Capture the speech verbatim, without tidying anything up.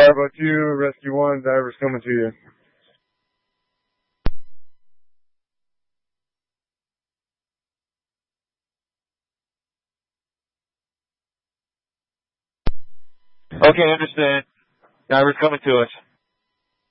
Bravo two, Rescue one, divers coming to you. Okay, understood. Divers coming to us.